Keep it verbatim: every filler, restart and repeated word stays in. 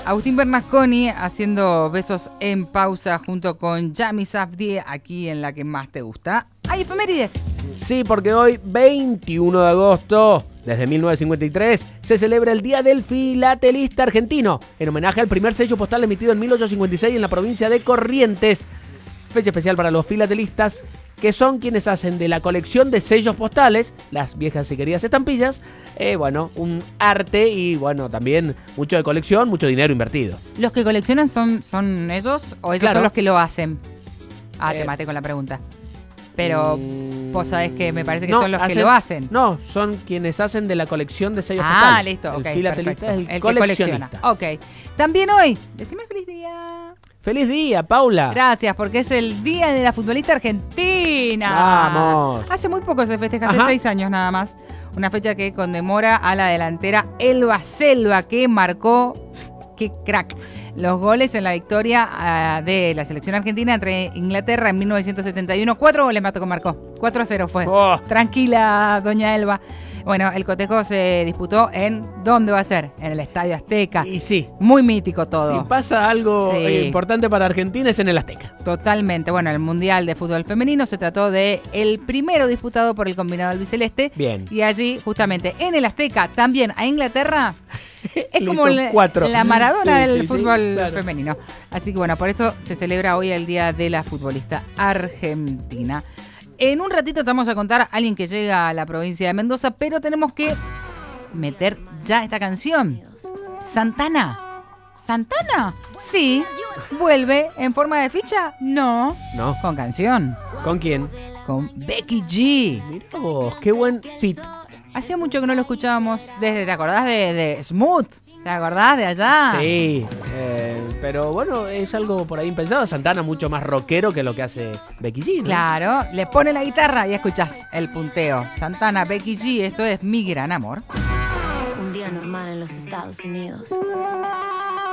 Agustín Bernasconi haciendo besos en pausa junto con Yami Safdie aquí en La Que Más Te Gusta. ¡Hay efemérides! Sí, porque hoy, veintiuno de agosto, desde mil novecientos cincuenta y tres, se celebra el Día del Filatelista Argentino, en homenaje al primer sello postal emitido en mil ochocientos cincuenta y seis en la provincia de Corrientes. Fecha especial para los filatelistas, que son quienes hacen de la colección de sellos postales, las viejas y queridas estampillas, eh, bueno, un arte y, bueno, también mucho de colección, mucho dinero invertido. ¿Los que coleccionan son, son ellos o ellos Claro. son los que lo hacen? Ah, Eh, te maté con la pregunta. Pero mm, vos sabés que me parece que no, son los que hacen- lo hacen. No, son quienes hacen de la colección de sellos Ah, postales. listo, El ok, filatelista perfecto. es el, El que coleccionista. colecciona. Ok. También hoy, decime feliz día. ¡Feliz día, Paula! Gracias, porque es el Día de la Futbolista Argentina. ¡Vamos! Hace muy poco se festeja, hace Ajá. seis años nada más. Una fecha que conmemora a la delantera Elba Selva, que marcó, qué crack, los goles en la victoria uh, de la selección argentina entre Inglaterra en mil novecientos setenta y uno. Cuatro goles Mato marcó. cuatro a cero fue. Oh. Tranquila, doña Elba. Bueno, el cotejo se disputó en... ¿Dónde va a ser? En el Estadio Azteca. Y sí, Muy mítico todo. si pasa algo Sí. eh, importante para Argentina es en el Azteca. Totalmente. Bueno, el Mundial de Fútbol Femenino se trató de el primero disputado por el combinado albiceleste. Bien. Y allí, justamente, en el Azteca, también a Inglaterra, es Le como hizo la, cuatro. la Maradona Sí, del sí, sí, fútbol claro. femenino. Así que bueno, por eso se celebra hoy el Día de la Futbolista Argentina. En un ratito te vamos a contar a alguien que llega a la provincia de Mendoza, pero tenemos que meter ya esta canción. Santana. ¿Santana? Sí. ¿Vuelve en forma de ficha? No. No. Con canción. ¿Con quién? Con Becky G. Mirá vos, qué buen fit. Hacía mucho que no lo escuchábamos. Desde, ¿te acordás de, de Smooth? ¿Te acordás de allá? Sí, eh, pero bueno, es algo por ahí impensado. Santana mucho más rockero que lo que hace Becky G, ¿no? Claro, le pone la guitarra y escuchás el punteo. Santana, Becky G, esto es Mi Gran Amor. Un día normal en los Estados Unidos.